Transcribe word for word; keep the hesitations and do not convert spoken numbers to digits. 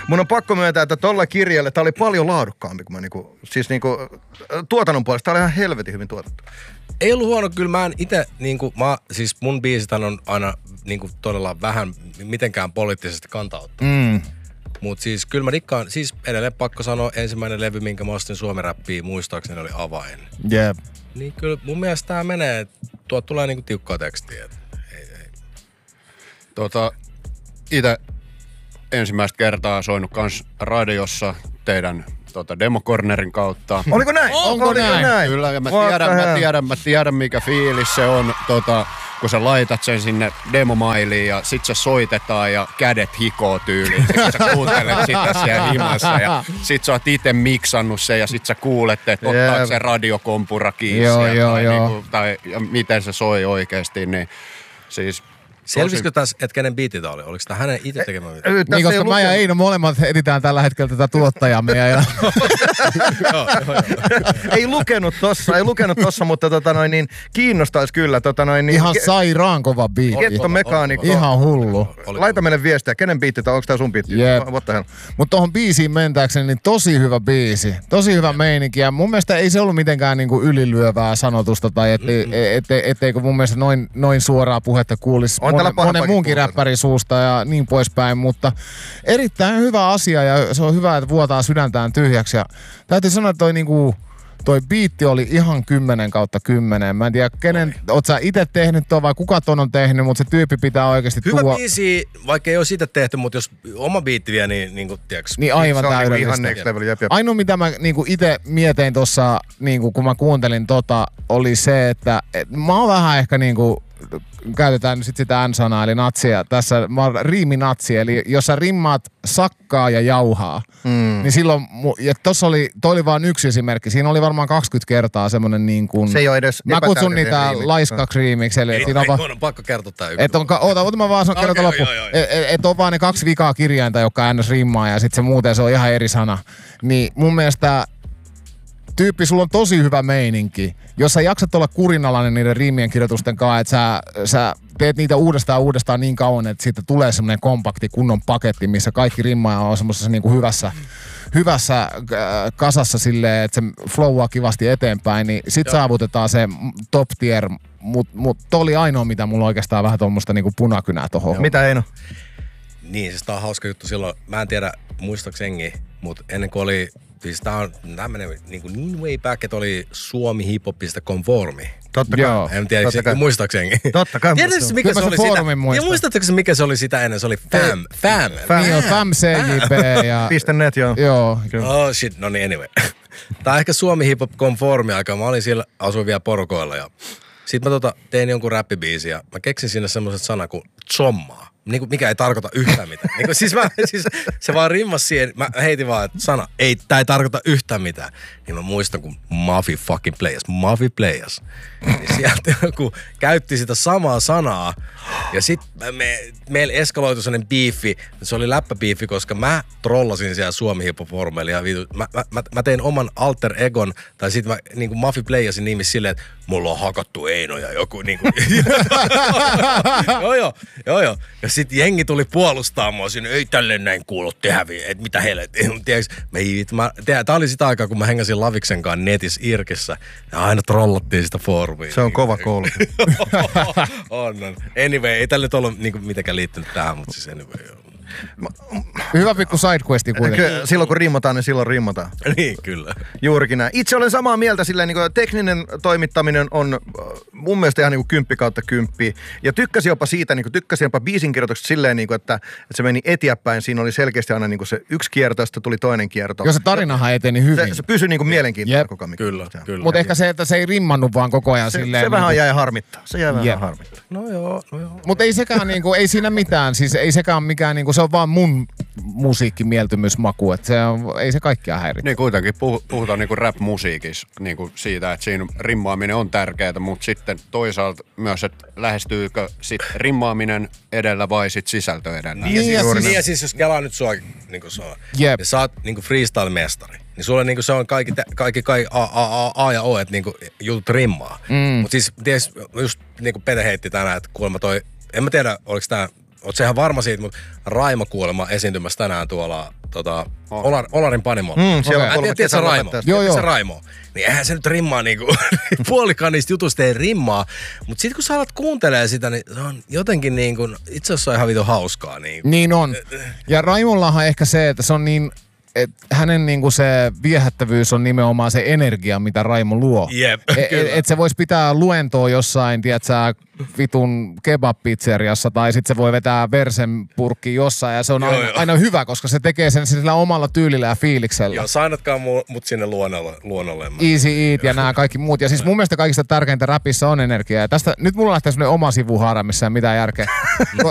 Mun on pakko myöntää, että tolla kirjalla tää oli paljon laadukkaampi kuin mä niinku, siis niinku tuotannon puolesta. Tää oli ihan helvetin hyvin tuotettu. Ei ollut huono, kyllä mä en ite, niinku, mä, siis mun biisithän on aina niinku todella vähän mitenkään poliittisesti kantauttaa. Mm. Mut siis kyllä mä dikkaan, siis edelleen pakko sanoa, ensimmäinen levy, minkä mä ostin Suomi-räppiä, muistaakseni oli Avain. Jep. Niin kyllä mun mielestä tää menee, tuot tulee niinku tiukkaa tekstiä. Ei, ei. Tota, ite ensimmäistä kertaa soinut kans radiossa teidän tota, Democornerin kautta. Oliko näin? Onko Oliko näin? näin? Kyllä, ja mä What tiedän, the mä hell? tiedän, mä tiedän mikä fiilis se on, tota, kun sä laitat sen sinne demomailiin ja sit se soitetaan ja kädet hikoo tyyliin. Ja sä kuuntelet sitä siellä himassa ja sit sä oot ite miksannut sen ja sit sä kuulet, että ottaako Jep. se radiokompura kiinni Joo, sieltä joo, tai, joo. niinku, tai ja miten se soi oikeesti, niin siis... Selvisikö tässä, että kenen biitti tää oli? Oliko tää hänen itse tekemä biitti? Tässä Niin, ei koska mä ja lukenut. Eino molemmat editään tällä hetkellä tätä tuottajamme. Ja Ei lukenut tossa, ei lukenut tossa, mutta tota noin niin kiinnostaisi kyllä tota noin niin. ihan sairaan kova biitti. Ketto mekaanikko. Ihan hullu. Laita meille viestiä, kenen biitti tää, onko tää sun biitti? Jep. What the hell? Mutta tohon biisiin mentääkseni, niin tosi hyvä biisi. Tosi hyvä meininki. Ja mun mielestä ei se ollut mitenkään niinku ylilyövää sanotusta tai ettei, ette, etteikö mun mielestä noin, noin suoraa puhetta kuulisi On täällä monen, monen pahampakin muunkin puhetta. räppärin suusta ja niin poispäin. Mutta erittäin hyvä asia ja se on hyvä, että vuotaa sydäntään tyhjäksi. Ja täytyy sanoa, että toi niinku... Toi biitti oli ihan kymmenen kautta kymmenen. Mä en tiedä, kenen, oot sä itse tehnyt ton vai kuka ton on tehnyt, mutta se tyyppi pitää oikeasti Hyvä tuo... biisi, vaikka ei ole siitä tehty, mutta jos oma biitti vie, niin, niin kuin, tiedätkö? Niin aivan Se on niinku täydellistä. ihan next level, jep, jep. Ainoa mitä mä niinku ite mietin tossa, niinku, kun mä kuuntelin tota, oli se, että et, mä oon vähän ehkä niinku, käytetään nyt sit sitä N-sanaa, eli natsia. Tässä mä oon riiminatsi, eli jos sä rimmaat sakkaa ja jauhaa, mm. niin silloin, mu- ja tossa oli, toi oli vaan yksi esimerkki, siinä oli varmaan kaksikymmentä kertaa semmonen niin kuin... Se ei oo edes Mä kutsun epätäydellinen niitä riimi. laiskaksi riimiksi, eli Ei, siinä on ei, vaan... mun on pakko kertoa tää yksi. Et on, ka- oota, oota mä vaan sanon kerrota Okei, loppu. joo, joo, joo. Et, et, et on vaan ne kaksi vikaa kirjainta, jotka ns. Rimmaa ja sit se muuten se on ihan eri sana. Niin mun mielestä tyyppi, sulla on tosi hyvä meininki. Jos sä jaksat olla kurinalainen niiden riimien kirjoitusten kanssa, että sä, sä teet niitä uudestaan uudestaan niin kauan, että siitä tulee semmoinen kompakti kunnon paketti, missä kaikki rimmaa on semmoisessa niinku hyvässä, hyvässä äh, kasassa silleen, että se flowaa kivasti eteenpäin, niin sit saavutetaan se top tier. Mut, mut toi oli ainoa, mitä mulla oikeastaan vähän tuommoista niinku punakynää tohon. Mitä Eino? Niin, siis tää on hauska juttu silloin. Mä en tiedä, muistaaks jengi, mutta ennen kuin oli, siis tää on, tää menee niin, kuin niin way back, että oli suomi hiphopista konformi. Totta kai. Joo. En tiedä, Totta se, kai. muistaaks jengi? Totta kai Tiedätkö muistan. mikä Kyllä se mä oli sen sitä? foorumin muistan. Ja muistatteko se, mikä se oli sitä ennen? Se oli Fam. Fam. Fam. Niin on Fam C J P ja... Piste net, joo. Joo, kyllä. Oh shit, no niin anyway. Tää on ehkä Suomi hip hop konformi aika. Mä olin siellä, asuin vielä porukoilla ja sit mä tota, tein jonkun räppibiisin ja mä keksin sinne semmoset sana kuin zommaa. Niinku, mikä ei tarkoita yhtään mitään. Niinku, siis, mä, siis se vaan rimmas siihen, mä heitin vaan, että sana, ei, tää ei tarkoita yhtään mitään. Niin mä muistan, kun Mafi fucking playas, Mafi playas. Niin sieltä joku käytti sitä samaa sanaa. Ja sit me, meillä eskaloitu sellainen biifi, se oli läppäbiifi, koska mä trollasin siellä Suomi Hip Hop Formeilla ja viitu, mä, mä, mä, mä tein oman alter egon, tai sit mä niinku Mafi playasin nimissä silleen, että mulla on hakattu Eino ja joku niinku. joo joo, joo joo. Ja sit jengi tuli puolustaa mua sinne, ei tälleen näin kuulu tehdä, että mitä helvettiä. Mä, tää oli sitä aikaa, kun mä hengäsin Laviksen kanssa netissä Irkissä ja aina trollattiin sitä foorumia. Se on kova koulu. on, on. Anyway, ei tälle nyt ollut niinku mitenkään liittynyt tähän, mutta siis anyway. Joo. Hyvä pikku sidequesti kuitenkin. Kyllä, silloin kun rimmataan, niin silloin rimmataan. niin, kyllä. Juurikin näin. Itse olen samaa mieltä silleen, niin kuin tekninen toimittaminen on äh, mun mielestä ihan niin kuin kymppi kautta kymppi. Ja tykkäsin jopa siitä, niin kuin tykkäsin jopa biisin kirjoituksesta silleen, niin kuin, että, että se meni eteenpäin. Siinä oli selkeästi aina niin kuin se yksi kierto, ja sitten tuli toinen kierto. Jos se tarinahan eteni hyvin. Se, se pysyi niin kuin mielenkiintoinen Jep. koko ajan. Kyllä, kyllä. Mutta ehkä se, että se ei rimmannut vaan koko ajan Se, silleen. se vähän niinku- jäi harmittaa. Se jäi vähän Jep. harmittaa. No joo, no joo. Mutta ei sekään niinku, ei siinä mitään, siis ei sekään mikään niinku, se on vaan mun musiikkimieltymysmaku, että se on, ei se kaikkia häiritä. Niin kuitenkin puh- puhutaan niinku rap-musiikissa niinku siitä, että siinä rimmaaminen on tärkeää, mutta sitten toisaalta myös, että lähestyykö sit rimmaaminen edellä vai sit sisältö edellä. Niin, ja, Niin, siis, ja niin, siis- ja siis jos kelaa nyt sua, niin kuin sua, Jep. ja sä oot niin kuin freestyle-mestari, niin sulle niin kuin se on kaikki, kaikki, kaikki A, A, A, A ja O, että niin kuin jutut rimmaa. Mm. Mutta siis ties, just niin kuin Pete heitti tänään, että kuulemma toi, en mä tiedä, oliko tää, oot sä ihan varma siitä, mutta Raimo kuulemma esiintymässä tänään tuolla tota, Olar, Olarin Panimo. Mm, siellä Okei. on kolme Tiedätkö Raimo? kesälometta. Joo, joo. Se Raimo. Niin eihän se nyt rimmaa niinku, puolikaan niistä jutusta ei rimmaa. Mutta sit kun sä alat kuuntelee sitä, niin se on jotenkin niinku, itse asiassa on ihan vitun hauskaa. Niinku. Niin on. Ja Raimollahan ehkä se, että se on niin, että hänen niinku se viehättävyys on nimenomaan se energia, mitä Raimo luo. Jep, Et, kyllä. et se voisi pitää luentoa jossain, tiedätkö, vitun kebab-pizzeriassa, tai sitten se voi vetää versen purkkiin jossain, ja se on Joo, aina, joo. aina hyvä, koska se tekee sen sillä omalla tyylillä ja fiiliksellä. Joo, sainatkaa mu- mut sinne luonnolle. luonnolle. Easy Eat ja nämä kaikki muut. Ja siis mun mielestä kaikista tärkeintä räpissä on energia. Ja tästä, nyt mulla lähtee semmoinen oma sivuhaara, missä ei mitään järkeä. Ko-